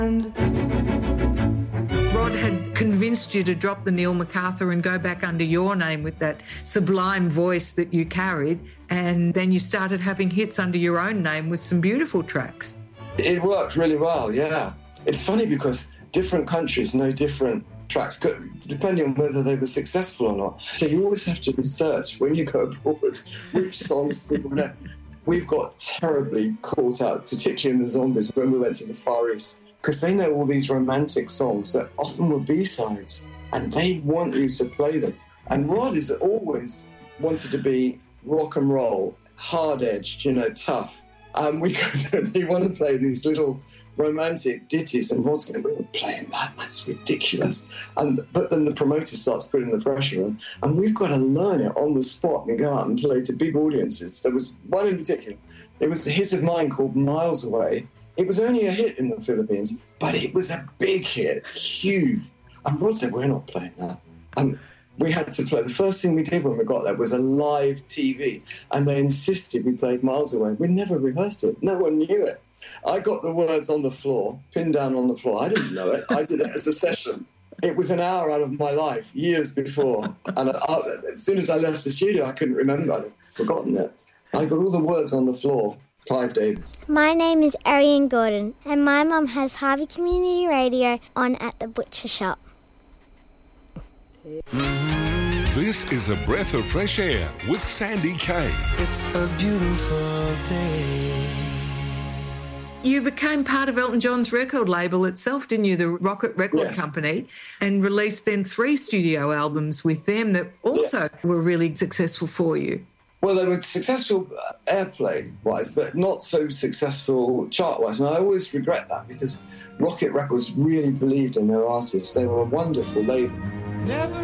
Rod had convinced you to drop the Neil MacArthur and go back under your name with that sublime voice that you carried, and then you started having hits under your own name with some beautiful tracks. It worked really well, yeah. It's funny because different countries know different tracks, depending on whether they were successful or not. So you always have to research when you go abroad which songs people know. We've got terribly caught up, particularly in the Zombies, when we went to the Far East, because they know all these romantic songs that often were B-sides, and they want you to play them. And Rod has always wanted to be rock and roll, hard-edged, tough. We go there, they want to play these little romantic ditties, and Rod's going, we were playing that's ridiculous. But then the promoter starts putting the pressure on, and we've got to learn it on the spot and go out and play to big audiences. There was one in particular. It was a hit of mine called Miles Away. It was only a hit in the Philippines, but it was a big hit, huge. And Rod said, we're not playing that. And we had to play. The first thing we did when we got there was a live TV, and they insisted we played Miles Away. We never rehearsed it. No one knew it. I got the words on the floor, pinned down on the floor. I didn't know it. I did it as a session. It was an hour out of my life, years before. And as soon as I left the studio, I couldn't remember. I'd forgotten it. I got all the words on the floor. Clive Davis. My name is Arian Gordon, and my mum has Harvey Community Radio on at the butcher shop. This is A Breath of Fresh Air with Sandy Kay. It's a beautiful day. You became part of Elton John's record label itself, didn't you? The Rocket Record Company, and released then 3 studio albums with them that also were really successful for you. Well, they were successful airplay-wise, but not so successful chart-wise. And I always regret that because Rocket Records really believed in their artists. They were a wonderful label.